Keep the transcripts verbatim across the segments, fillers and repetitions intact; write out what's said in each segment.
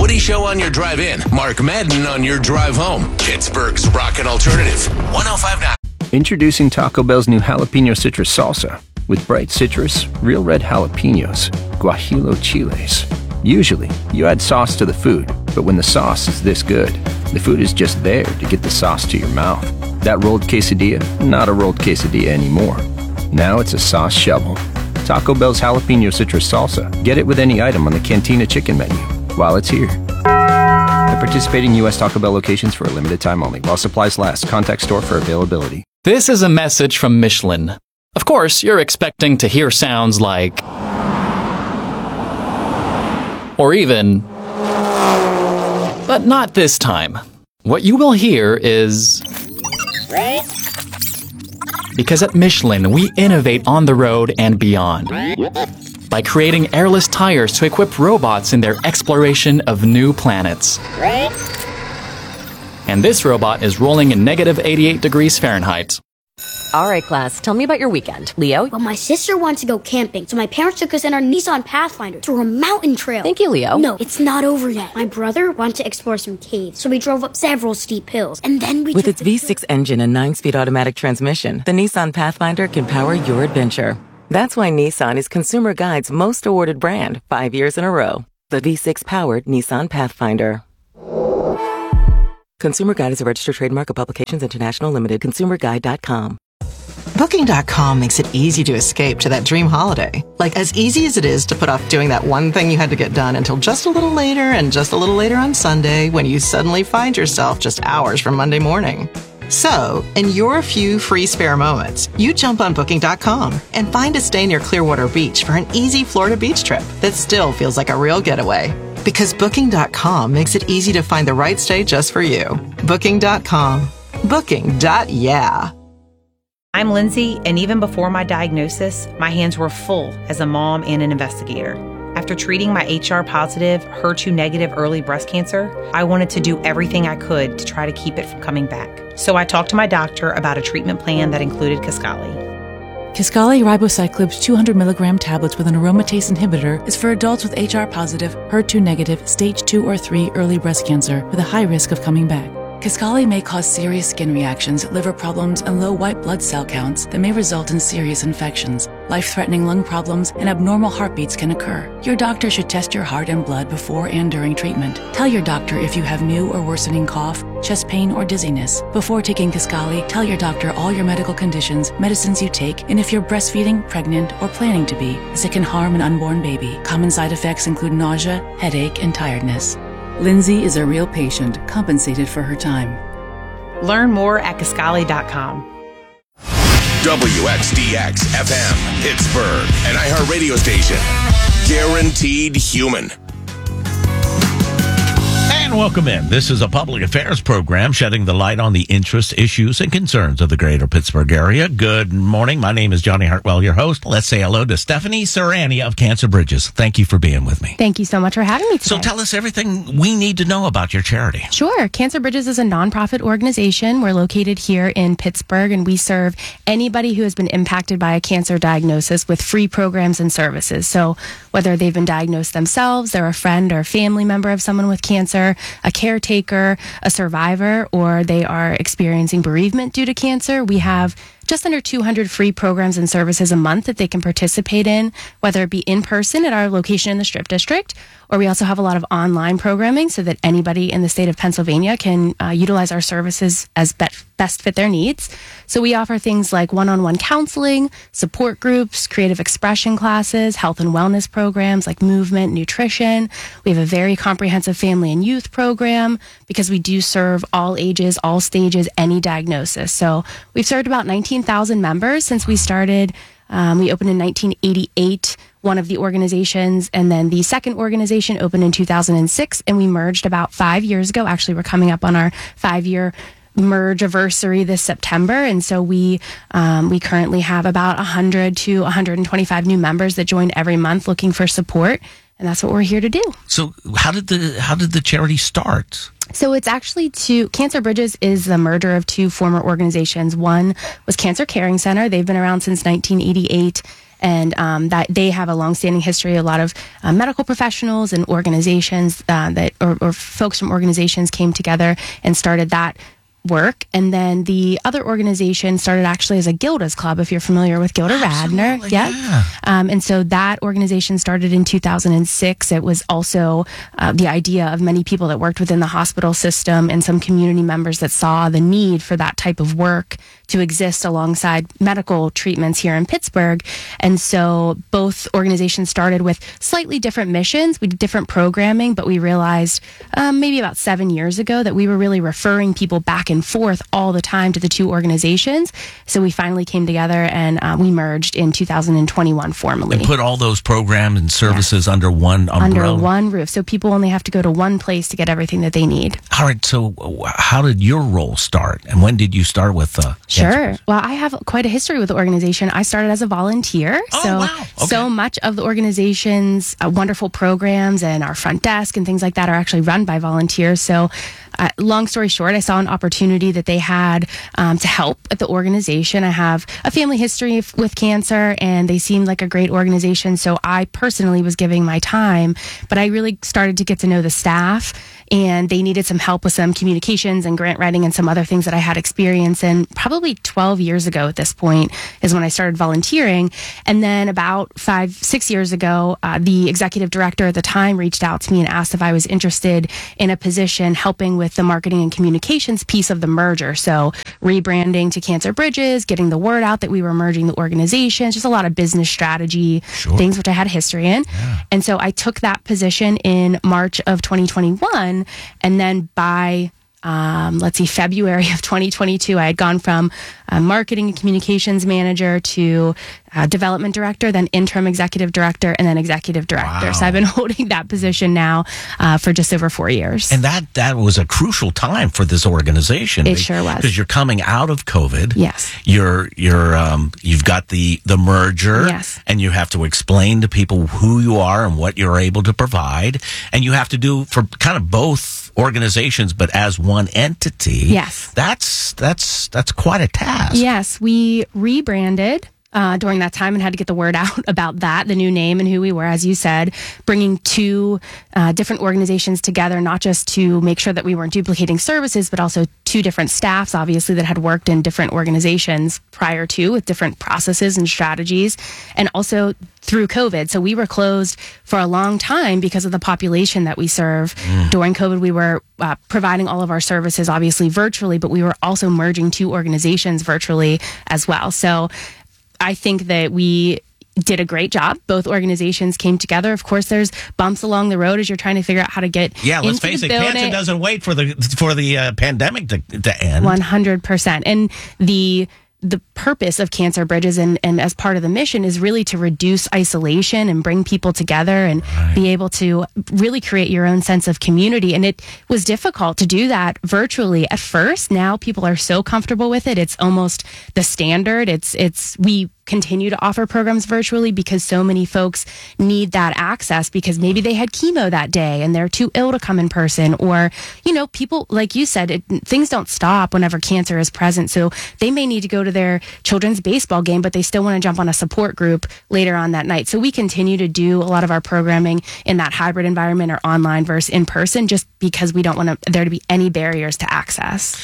Woody Show on your drive in. Mark Madden on your drive home. Pittsburgh's Rockin' Alternative. one oh five point nine. Introducing Taco Bell's new jalapeno citrus salsa. With bright citrus, real red jalapenos, guajillo chiles. Usually, you add sauce to the food, but when the sauce is this good, the food is just there to get the sauce to your mouth. That rolled quesadilla, not a rolled quesadilla anymore. Now it's a sauce shovel. Taco Bell's jalapeno citrus salsa. Get it with any item on the Cantina chicken menu while it's here. At participating U S Taco Bell locations for a limited time only. While supplies last, contact store for availability. This is a message from Michelin. Of course, you're expecting to hear sounds like... or even... but not this time. What you will hear is... because at Michelin, we innovate on the road and beyond. By creating airless tires to equip robots in their exploration of new planets. And this robot is rolling in negative eighty-eight degrees Fahrenheit. All right, class, tell me about your weekend. Leo? Well, my sister wanted to go camping, so my parents took us in our Nissan Pathfinder through a mountain trail. Thank you, Leo. No, it's not over yet. My brother wanted to explore some caves, so we drove up several steep hills, and then we... With its V six engine and nine-speed automatic transmission, the Nissan Pathfinder can power your adventure. That's why Nissan is Consumer Guide's most awarded brand, five years in a row. The V six-powered Nissan Pathfinder. Consumer Guide is a registered trademark of Publications International Limited. consumer guide dot com. Booking dot com makes it easy to escape to that dream holiday. Like as easy as it is to put off doing that one thing you had to get done until just a little later and just a little later on Sunday when you suddenly find yourself just hours from Monday morning. So, in your few free spare moments, you jump on Booking dot com and find a stay near Clearwater Beach for an easy Florida beach trip that still feels like a real getaway. Because Booking dot com makes it easy to find the right stay just for you. Booking dot com. Booking. Yeah. I'm Lindsay, and even before my diagnosis, my hands were full as a mom and an investigator. After treating my H R-positive, H E R two negative early breast cancer, I wanted to do everything I could to try to keep it from coming back. So I talked to my doctor about a treatment plan that included Kisqali. Kisqali Ribociclib's two hundred milligram tablets with an aromatase inhibitor is for adults with H R-positive, H E R two negative, stage two or three early breast cancer with a high risk of coming back. Kisqali may cause serious skin reactions, liver problems, and low white blood cell counts that may result in serious infections. Life-threatening lung problems and abnormal heartbeats can occur. Your doctor should test your heart and blood before and during treatment. Tell your doctor if you have new or worsening cough, chest pain, or dizziness. Before taking Kisqali, tell your doctor all your medical conditions, medicines you take, and if you're breastfeeding, pregnant, or planning to be, as it can harm an unborn baby. Common side effects include nausea, headache, and tiredness. Lindsay is a real patient, compensated for her time. Learn more at Kisqali dot com. W X D X F M, Pittsburgh, an iHeart radio station. Guaranteed human. And welcome in. This is a public affairs program shedding the light on the interests, issues, and concerns of the greater Pittsburgh area. Good morning. My name is Johnny Hartwell, your host. Let's say hello to Stephanie Serrani of Cancer Bridges. Thank you for being with me. Thank you so much for having me today. So tell us everything we need to know about your charity. Sure. Cancer Bridges is a nonprofit organization. We're located here in Pittsburgh, and we serve anybody who has been impacted by a cancer diagnosis with free programs and services. So whether they've been diagnosed themselves, they're a friend or family member of someone with cancer, a caretaker, a survivor, or they are experiencing bereavement due to cancer, we have just under two hundred free programs and services a month that they can participate in, whether it be in person at our location in the Strip District, or we also have a lot of online programming so that anybody in the state of Pennsylvania can uh, utilize our services as be- best fit their needs. So we offer things like one-on-one counseling, support groups, creative expression classes, health and wellness programs like movement, nutrition. We have a very comprehensive family and youth program because we do serve all ages, all stages, any diagnosis. So we've served about nineteen thousand members since we started. Um, we opened in nineteen eighty-eight, one of the organizations, and then the second organization opened in two thousand six, and we merged about five years ago. Actually, we're coming up on our five-year merge anniversary this September, and so we um, we currently have about one hundred to one hundred twenty-five new members that join every month looking for support, and that's what we're here to do. So how did the how did the charity start? So it's actually two, Cancer Bridges is the merger of two former organizations. One was Cancer Caring Center. They've been around since nineteen eighty-eight. and um, that they have a longstanding history. A lot of uh, medical professionals and organizations uh, that, or, or folks from organizations came together and started that work. And then the other organization started actually as a Gilda's Club, if you're familiar with Gilda Radner. Yep. Yeah. Um, and so that organization started in two thousand six. It was also uh, the idea of many people that worked within the hospital system and some community members that saw the need for that type of work to exist alongside medical treatments here in Pittsburgh. And so both organizations started with slightly different missions. We did different programming, but we realized um, maybe about seven years ago that we were really referring people back and forth all the time to the two organizations. So we finally came together and uh, we merged in two thousand twenty-one formally. And put all those programs and services yes. under one umbrella. Under one roof. So people only have to go to one place to get everything that they need. All right. So how did your role start? And when did you start with uh, Sure. Well, I have quite a history with the organization. I started as a volunteer. Oh, so, wow. Okay. so much of the organization's uh, wonderful programs and our front desk and things like that are actually run by volunteers. So, uh, long story short, I saw an opportunity that they had um, to help at the organization. I have a family history f- with cancer, and they seemed like a great organization. So I personally was giving my time, but I really started to get to know the staff, and they needed some help with some communications and grant writing and some other things that I had experience in. Probably twelve years ago at this point is when I started volunteering. And then about five, six years ago, uh, the executive director at the time reached out to me and asked if I was interested in a position helping with the marketing and communications piece of the merger. So rebranding to Cancer Bridges, getting the word out that we were merging the organizations, just a lot of business strategy sure. things, which I had history in. Yeah. And so I took that position in March of twenty twenty-one. And then by Um, let's see, February of twenty twenty-two, I had gone from uh, marketing and communications manager to uh, development director, then interim executive director, and then executive director. Wow. So I've been holding that position now uh, for just over four years. And that that was a crucial time for this organization. It sure was. Because you're coming out of COVID. Yes. You're you're um you've got the the merger. Yes. And you have to explain to people who you are and what you're able to provide, and you have to do for kind of both organizations, but as one entity. Yes. That's that's that's quite a task. Yes, we rebranded uh, during that time and had to get the word out about that, the new name and who we were, as you said, bringing two uh, different organizations together, not just to make sure that we weren't duplicating services, but also two different staffs, obviously, that had worked in different organizations prior to with different processes and strategies, and also through COVID. So we were closed for a long time because of the population that we serve. Mm. During COVID, we were uh, providing all of our services, obviously, virtually, but we were also merging two organizations virtually as well. So I think that we did a great job. Both organizations came together. Of course, there's bumps along the road as you're trying to figure out how to get yeah, let's into face the it, building. cancer doesn't wait for the for the uh, pandemic to, to end. one hundred percent. And the the purpose of Cancer Bridges and, and as part of the mission is really to reduce isolation and bring people together and right. be able to really create your own sense of community. And it was difficult to do that virtually at first. Now people are so comfortable with it. It's almost the standard. It's, it's, we continue to offer programs virtually because so many folks need that access because maybe they had chemo that day and they're too ill to come in person, or, you know, people, like you said, it, things don't stop whenever cancer is present. So they may need to go to their children's baseball game, but they still want to jump on a support group later on that night. So we continue to do a lot of our programming in that hybrid environment or online versus in person, just because we don't want to, there to be any barriers to access.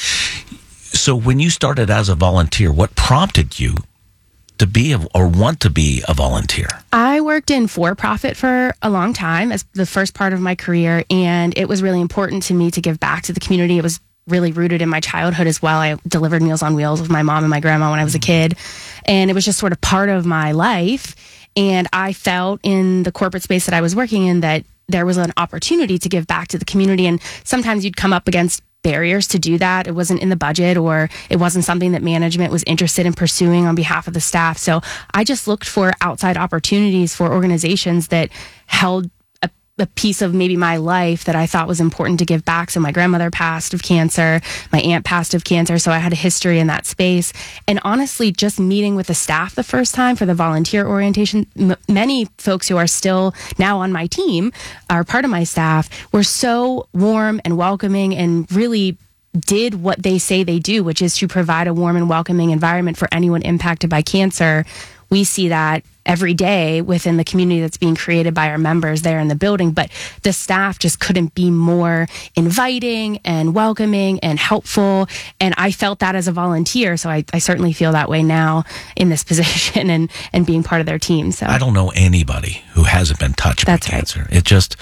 So when you started as a volunteer, what prompted you to be a, or want to be a volunteer? I worked in for-profit for a long time as the first part of my career, and it was really important to me to give back to the community. It was really rooted in my childhood as well. I delivered Meals on Wheels with my mom and my grandma when I was a kid, and it was just sort of part of my life. And I felt in the corporate space that I was working in that there was an opportunity to give back to the community, and sometimes you'd come up against barriers to do that. It wasn't in the budget, or it wasn't something that management was interested in pursuing on behalf of the staff. So I just looked for outside opportunities for organizations that held a, a piece of maybe my life that I thought was important to give back. So my grandmother passed of cancer, my aunt passed of cancer, so I had a history in that space. And honestly, just meeting with the staff the first time for the volunteer orientation, m- many folks who are still now on my team, are part of my staff, were so warm and welcoming and really did what they say they do, which is to provide a warm and welcoming environment for anyone impacted by cancer. we see that every day within the community that's being created by our members there in the building. But the staff just couldn't be more inviting and welcoming and helpful. And I felt that as a volunteer. So I, I certainly feel that way now in this position and, and being part of their team. So I don't know anybody who hasn't been touched That's by right. cancer. It just,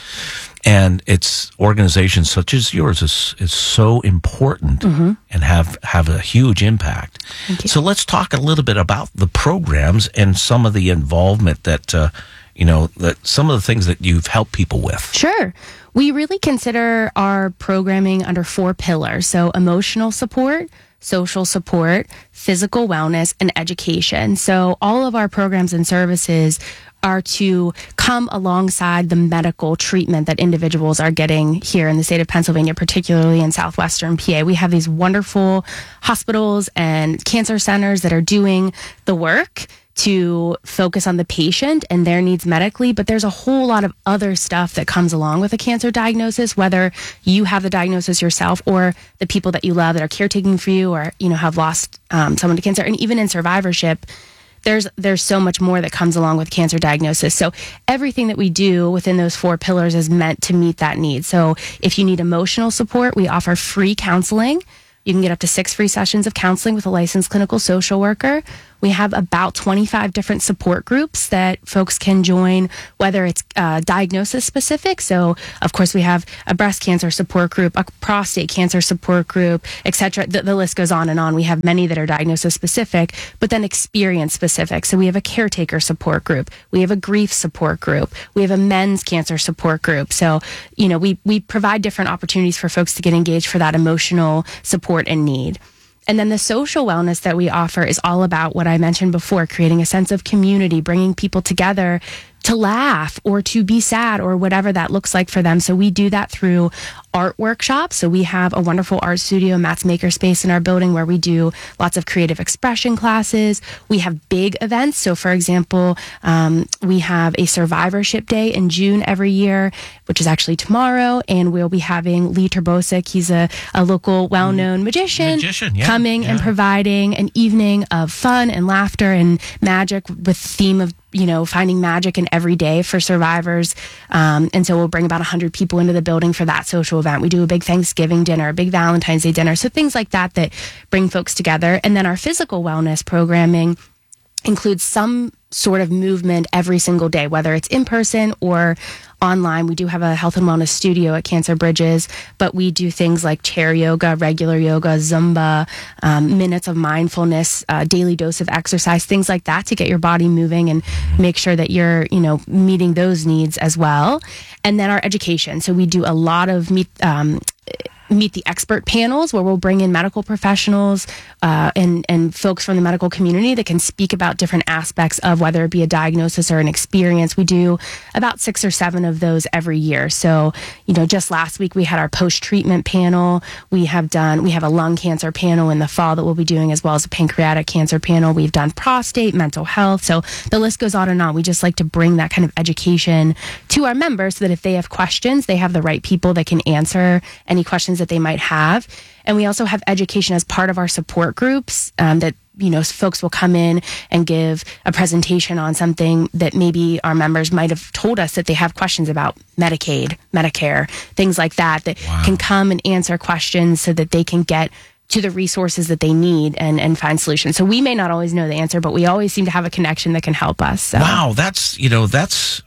and it's organizations such as yours is is so important Mm-hmm. and have have a huge impact. So let's talk a little bit about the programs and some of the involvement that uh, you know that some of the things that you've helped people with. Sure. We really consider our programming under four pillars. So emotional support, social support, physical wellness, and education. So all of our programs and services are to come alongside the medical treatment that individuals are getting here in the state of Pennsylvania, particularly in southwestern P A. We have these wonderful hospitals and cancer centers that are doing the work to focus on the patient and their needs medically, but there's a whole lot of other stuff that comes along with a cancer diagnosis, whether you have the diagnosis yourself or the people that you love that are caretaking for you or, you know, have lost um, someone to cancer. And even in survivorship, there's there's so much more that comes along with cancer diagnosis. So everything that we do within those four pillars is meant to meet that need. So if you need emotional support, we offer free counseling. You can get up to six free sessions of counseling with a licensed clinical social worker. We have about twenty-five different support groups that folks can join, whether it's uh, diagnosis specific. So, of course, we have a breast cancer support group, a prostate cancer support group, et cetera. The, the list goes on and on. We have many that are diagnosis specific, but then experience specific. So we have a caretaker support group. We have a grief support group. We have a men's cancer support group. So, you know, we, we provide different opportunities for folks to get engaged for that emotional support and need. And then the social wellness that we offer is all about what I mentioned before, creating a sense of community, bringing people together to laugh or to be sad or whatever that looks like for them. So we do that through art workshops. So we have a wonderful art studio, Matt's Makerspace, in our building where we do lots of creative expression classes. We have big events. So for example, um, we have a survivorship day in June every year, which is actually tomorrow. And we'll be having Lee Terbosic. He's a, a local well-known magician, Magician, yeah, coming yeah. and providing an evening of fun and laughter and magic with theme of, you know, finding magic in every day for survivors. Um, and so we'll bring about one hundred people into the building for that social event. We do a big Thanksgiving dinner, a big Valentine's Day dinner. So things like that that bring folks together. And then our physical wellness programming includes some sort of movement every single day, whether it's in person or online. We do have a health and wellness studio at Cancer Bridges, but we do things like chair yoga, regular yoga, Zumba, um, minutes of mindfulness, uh, daily dose of exercise, things like that to get your body moving and make sure that you're, you know, meeting those needs as well. And then our education. So we do a lot of meet, um, meet the expert panels where we'll bring in medical professionals uh, and, and folks from the medical community that can speak about different aspects of whether it be a diagnosis or an experience. We do about six or seven of those every year. So, you know, just last week we had our post-treatment panel. We have done, we have a lung cancer panel in the fall that we'll be doing, as well as a pancreatic cancer panel. We've done prostate, mental health. So the list goes on and on. We just like to bring that kind of education to our members so that if they have questions, they have the right people that can answer any questions that they might have. And we also have education as part of our support groups um, that, you know, folks will come in and give a presentation on something that maybe our members might have told us that they have questions about: Medicaid, Medicare, things like that, that Wow. can come and answer questions so that they can get to the resources that they need and, and find solutions. So we may not always know the answer, but we always seem to have a connection that can help us. So. Wow, that's, you know, that's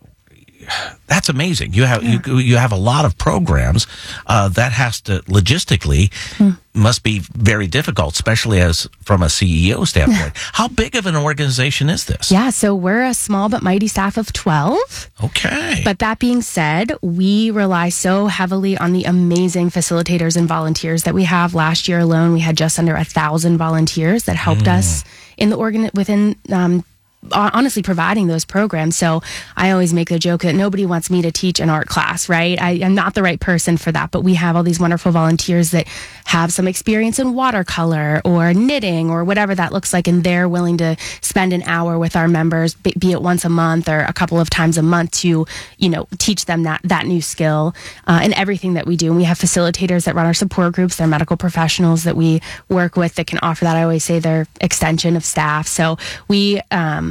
that's amazing. You have yeah. you you have a lot of programs uh, that has to logistically hmm. must be very difficult, especially as from a C E O standpoint. How big of an organization is this? Yeah, so we're a small but mighty staff of twelve. Okay. But that being said, we rely so heavily on the amazing facilitators and volunteers that we have. Last year alone, we had just under a thousand volunteers that helped mm. us in the organ within. Um, honestly providing those programs. So I always make the joke that nobody wants me to teach an art class, right? I am not the right person for that, but we have all these wonderful volunteers that have some experience in watercolor or knitting or whatever that looks like, and they're willing to spend an hour with our members, be it once a month or a couple of times a month, to, you know, teach them that that new skill uh, and everything that we do. And we have facilitators that run our support groups. They're medical professionals that we work with that can offer that. I always say they're extension of staff. So we um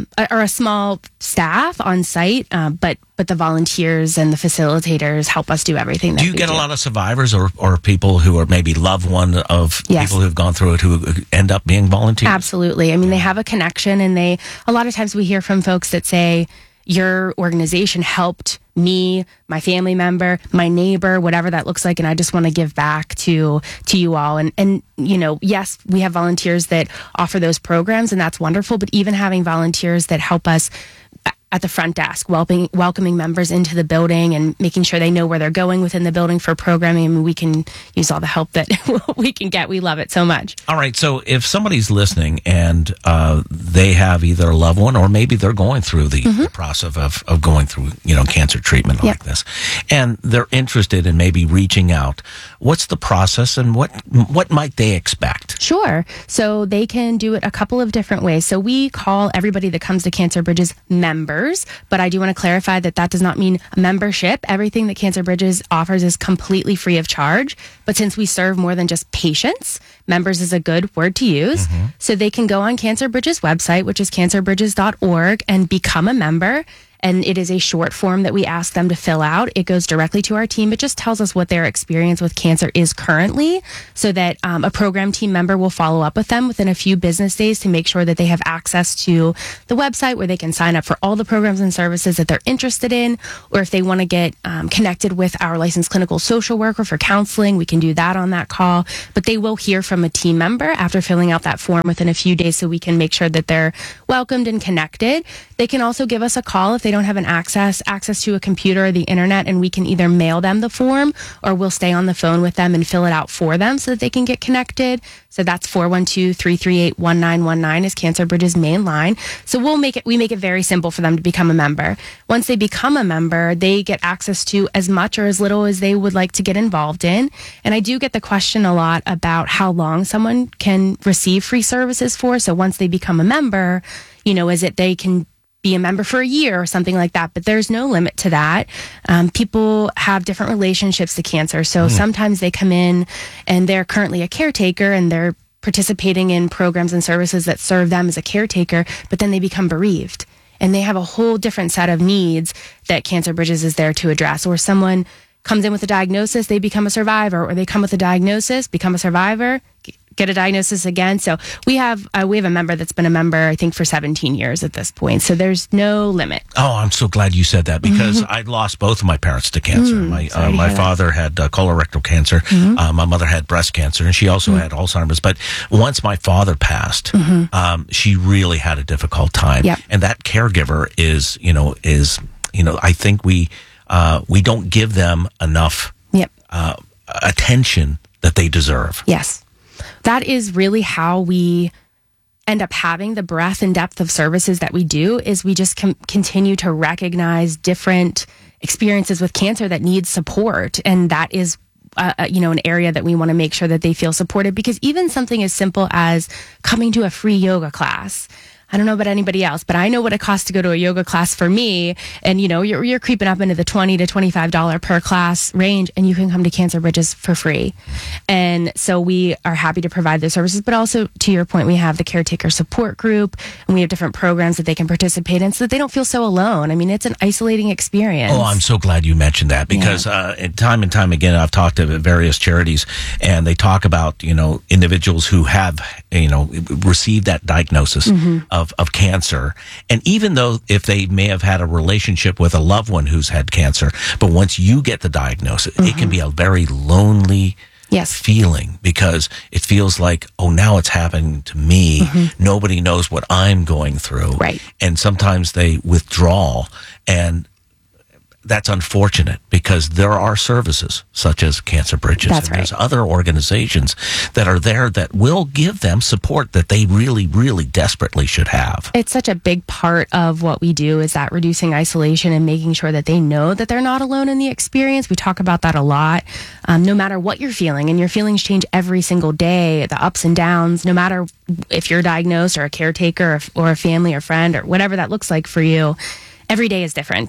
um, or a small staff on site, uh, but but the volunteers and the facilitators help us do everything. That do you we get do. a lot of survivors or, or people who are maybe loved one of Yes. people who've gone through it who end up being volunteers? Absolutely. I mean, they have a connection, and they, a lot of times we hear from folks that say, your organization helped me, my family member, my neighbor, whatever that looks like, and I just want to give back to to you all. And and you know, yes, we have volunteers that offer those programs, and that's wonderful. But even having volunteers that help us at the front desk, welcoming welcoming members into the building and making sure they know where they're going within the building for programming, I mean, we can use all the help that we can get. We love it so much. All right. So if somebody's listening and uh, they have either a loved one or maybe they're going through the, mm-hmm. the process of, of going through, you know, cancer treatment yep. like this, and they're interested in maybe reaching out, what's the process and what what might they expect? Sure. So they can do it a couple of different ways. So we call everybody that comes to Cancer Bridges members. But I do want to clarify that that does not mean a membership. Everything that Cancer Bridges offers is completely free of charge. But since we serve more than just patients, members is a good word to use. Mm-hmm. So they can go on Cancer Bridges website, which is cancer bridges dot org, and become a member. And it is a short form that we ask them to fill out. It goes directly to our team. It just tells us what their experience with cancer is currently, so that um, a program team member will follow up with them within a few business days to make sure that they have access to the website where they can sign up for all the programs and services that they're interested in. Or if they want to get um, connected with our licensed clinical social worker for counseling, we can do that on that call. But they will hear from a team member after filling out that form within a few days, so we can make sure that they're welcomed and connected. They can also give us a call if they don't have an access access to a computer or the internet, and we can either mail them the form or we'll stay on the phone with them and fill it out for them so that they can get connected. So that's four one two, three three eight, one nine one nine is Cancer Bridges main line. So we'll make it we make it very simple for them to become a member. Once they become a member, they get access to as much or as little as they would like to get involved in. And I do get the question a lot about how long someone can receive free services for. So once they become a member, you know, is it they can be a member for a year or something like that, but there's no limit to that. Um, people have different relationships to cancer. So mm. sometimes they come in and they're currently a caretaker and they're participating in programs and services that serve them as a caretaker, but then they become bereaved and they have a whole different set of needs that Cancer Bridges is there to address. Or someone comes in with a diagnosis, they become a survivor, or they come with a diagnosis, become a survivor, get a diagnosis again. So we have uh, we have a member that's been a member, I think, for seventeen years at this point. So there's no limit. Oh, I'm so glad you said that, because I lost both of my parents to cancer. Mm, my uh, my father that. had uh, colorectal cancer. Mm-hmm. Uh, my mother had breast cancer, and she also mm-hmm. had Alzheimer's. But once my father passed, mm-hmm. um, she really had a difficult time. Yep. And that caregiver is, you know, is you know, I think we uh, we don't give them enough yep. uh, attention that they deserve. Yes. That is really how we end up having the breadth and depth of services that we do, is we just com- continue to recognize different experiences with cancer that need support. And that is, uh, you know, an area that we want to make sure that they feel supported, because even something as simple as coming to a free yoga class, I don't know about anybody else, but I know what it costs to go to a yoga class for me. And, you know, you're, you're creeping up into the twenty to twenty-five dollars per class range, and you can come to Cancer Bridges for free. And so we are happy to provide those services. But also, to your point, we have the caretaker support group, and we have different programs that they can participate in so that they don't feel so alone. I mean, it's an isolating experience. Oh, I'm so glad you mentioned that, because yeah. uh, time and time again, I've talked to various charities, and they talk about, you know, individuals who have, you know, received that diagnosis mm-hmm. of of cancer. And even though if they may have had a relationship with a loved one who's had cancer, but once you get the diagnosis, mm-hmm. it can be a very lonely yes. feeling, because it feels like, oh, now it's happening to me. Mm-hmm. Nobody knows what I'm going through. Right. And sometimes they withdraw, and that's unfortunate, because there are services such as Cancer Bridges. That's and right. There's other organizations that are there that will give them support that they really, really desperately should have. It's such a big part of what we do, is that reducing isolation and making sure that they know that they're not alone in the experience. We talk about that a lot. Um, no matter what you're feeling, and your feelings change every single day, the ups and downs, no matter if you're diagnosed or a caretaker or, or a family or friend or whatever that looks like for you, every day is different.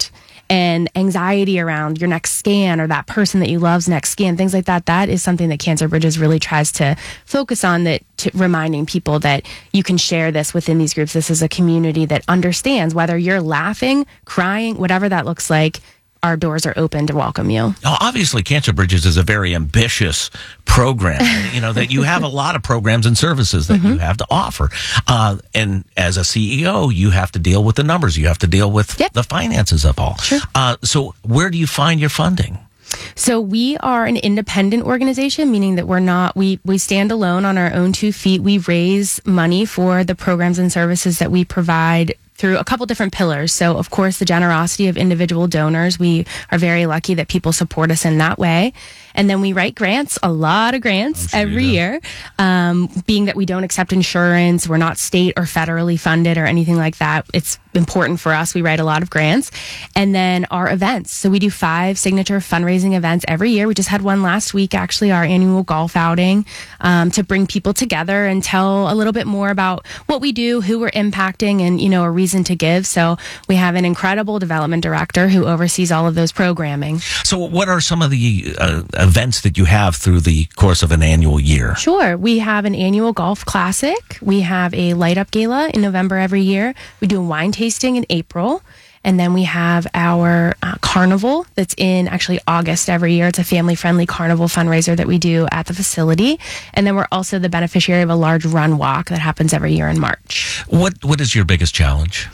and anxiety around your next scan or that person that you love's next scan, things like that. That is something that Cancer Bridges really tries to focus on, that to reminding people that you can share this within these groups. This is a community that understands whether you're laughing, crying, whatever that looks like. Our doors are open to welcome you. Now, obviously, Cancer Bridges is a very ambitious program. You know, that you have a lot of programs and services that mm-hmm. you have to offer. Uh, and as a C E O, you have to deal with the numbers. You have to deal with yep. the finances of all. Sure. Uh, so where do you find your funding? So we are an independent organization, meaning that we're not, we, we stand alone on our own two feet. We raise money for the programs and services that we provide through a couple different pillars. So, of course, the generosity of individual donors. We are very lucky that people support us in that way. And then we write grants, a lot of grants sure every year. Um, being that we don't accept insurance, we're not state or federally funded or anything like that. It's important for us. We write a lot of grants. And then our events. So we do five signature fundraising events every year. We just had one last week, actually, our annual golf outing, um, to bring people together and tell a little bit more about what we do, who we're impacting, and, you know, a reason to give. So we have an incredible development director who oversees all of those programming. So what are some of the uh, events that you have through the course of an annual year? Sure. We have an annual golf classic. We have a light up gala in November every year. We do a wine tasting in April. And then we have our uh, carnival that's in actually August every year. It's a family-friendly carnival fundraiser that we do at the facility. And then we're also the beneficiary of a large run walk that happens every year in March. What What is your biggest challenge?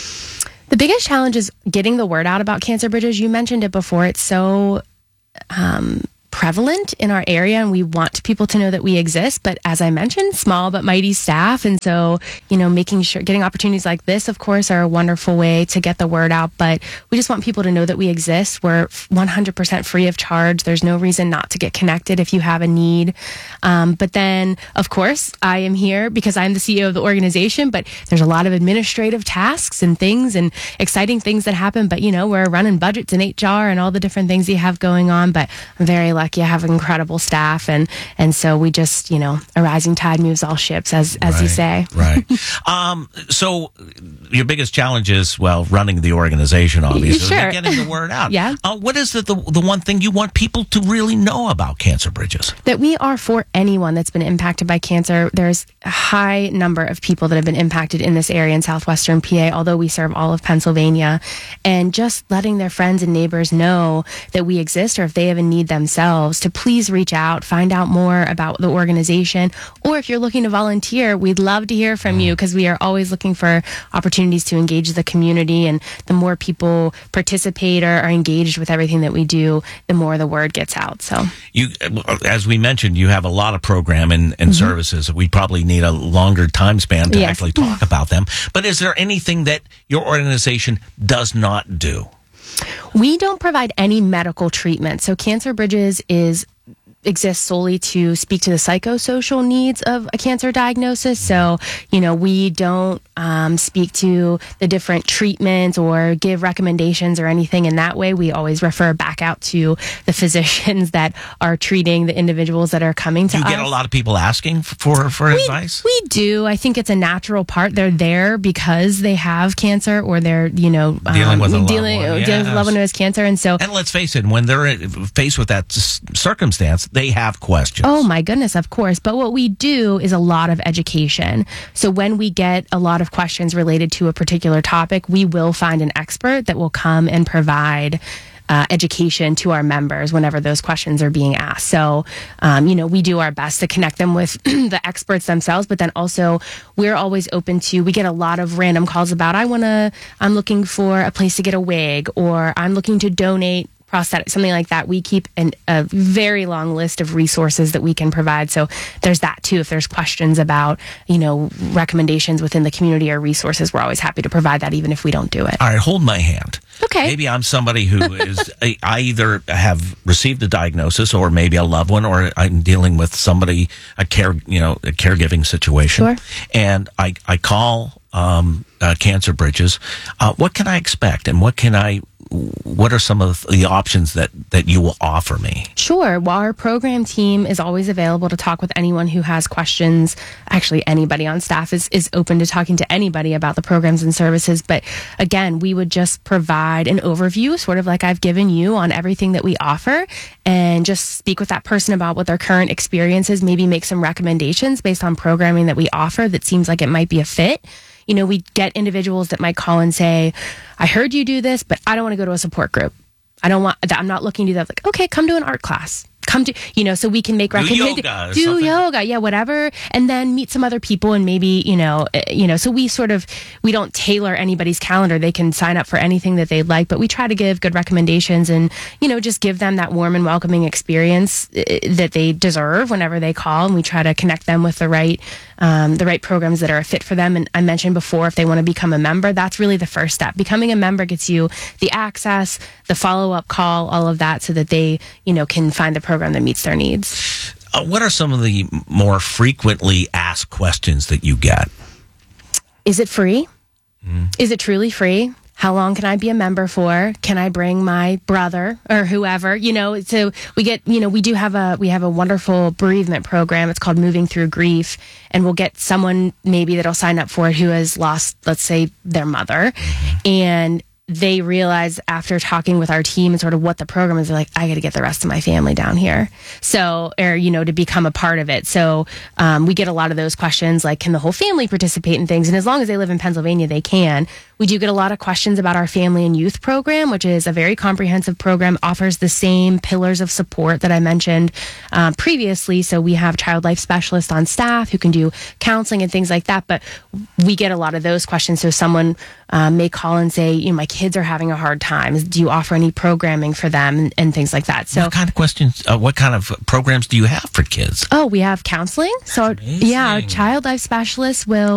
The biggest challenge is getting the word out about Cancer Bridges. You mentioned it before. It's so um, prevalent in our area, and we want people to know that we exist. But as I mentioned, small but mighty staff. And so, you know, making sure, getting opportunities like this, of course, are a wonderful way to get the word out. But we just want people to know that we exist. We're one hundred percent free of charge. There's no reason not to get connected if you have a need. Um, but then, of course, I am here because I'm the C E O of the organization, but there's a lot of administrative tasks and things and exciting things that happen. But, you know, we're running budgets and H R and all the different things you have going on. But I'm very lucky. I have incredible staff, and and so we just, you know, a rising tide moves all ships, as as right, you say. Right. um. So your biggest challenge is, well, running the organization, obviously, sure. getting the word out. Yeah. Uh, what is the, the the one thing you want people to really know about Cancer Bridges? That we are for anyone that's been impacted by cancer. There's a high number of people that have been impacted in this area in southwestern P A, although we serve all of Pennsylvania, and just letting their friends and neighbors know that we exist, or if they have a need themselves, to please reach out, find out more about the organization. Or if you're looking to volunteer, we'd love to hear from you, because we are always looking for opportunities to engage the community. And the more people participate or are engaged with everything that we do, the more the word gets out. So you, as we mentioned, you have a lot of program and, and mm-hmm. services. We probably need a longer time span to yes. actually talk about them. But is there anything that your organization does not do? We don't provide any medical treatment. So Cancer Bridges is exists solely to speak to the psychosocial needs of a cancer diagnosis. So, you know, we don't um, speak to the different treatments or give recommendations or anything in that way. We always refer back out to the physicians that are treating the individuals that are coming to us. Do you get a lot of people asking for, for we, advice? We do. I think it's a natural part. They're there because they have cancer, or they're, you know, dealing um, with a dealing, loved one. Yes. dealing with a loved one who has cancer. And so, and let's face it, when they're faced with that circumstance, they have questions. Oh my goodness, of course. But what we do is a lot of education. So when we get a lot of questions related to a particular topic, we will find an expert that will come and provide Uh, education to our members whenever those questions are being asked. So, um, you know, we do our best to connect them with the experts themselves, but then also we're always open to, we get a lot of random calls about, I want to, I'm looking for a place to get a wig, or I'm looking to donate prosthetic, something like that. We keep an, a very long list of resources that we can provide. So there's that too. If there's questions about, you know, recommendations within the community or resources, we're always happy to provide that, even if we don't do it. All right, hold my hand. Okay. Maybe I'm somebody who is, I either have received a diagnosis, or maybe a loved one, or I'm dealing with somebody, a care, you know, a caregiving situation. Sure. And I, I call um, uh, Cancer Bridges. Uh, what can I expect, and what can I what are some of the options that, that you will offer me? Sure. Well, our program team is always available to talk with anyone who has questions. Actually, anybody on staff is, is open to talking to anybody about the programs and services. But again, we would just provide an overview, sort of like I've given you, on everything that we offer, and just speak with that person about what their current experience is, maybe make some recommendations based on programming that we offer that seems like it might be a fit. You know, we get individuals that might call and say, I heard you do this, but I don't want to go to a support group. I don't want that. I'm not looking to do that. Like, okay, come to an art class. Come to, you know, so we can make recommendations. Do yoga. Or do something. yoga. Yeah, whatever. And then meet some other people and maybe, you know, uh, you know, so we sort of, we don't tailor anybody's calendar. They can sign up for anything that they'd like, but we try to give good recommendations and, you know, just give them that warm and welcoming experience uh, that they deserve whenever they call. And we try to connect them with the right, um, the right programs that are a fit for them. And I mentioned before, if they want to become a member, that's really the first step. Becoming a member gets you the access, the follow-up call, all of that, so that they, you know, can find the program that meets their needs. Uh, what are some of the more frequently asked questions that you get? Is it free? Mm. Is it truly free? How long can I be a member for? Can I bring my brother or whoever? You know, so we get, you know, we do have a, we have a wonderful bereavement program. It's called Moving Through Grief. And we'll get someone maybe that'll sign up for it who has lost, let's say, their mother. Mm-hmm. And they realize after talking with our team and sort of what the program is, they're like, I got to get the rest of my family down here. So, or, you know, to become a part of it. So um, we get a lot of those questions, like, can the whole family participate in things? And as long as they live in Pennsylvania, they can. We do get a lot of questions about our family and youth program, which is a very comprehensive program, offers the same pillars of support that I mentioned uh, previously. So we have child life specialists on staff who can do counseling and things like that. But we get a lot of those questions. So someone um, may call and say, you know, my kids are having a hard time. Do you offer any programming for them and, and things like that? So what kind of questions, uh, what kind of programs do you have for kids? Oh, we have counseling. So yeah, our child life specialists will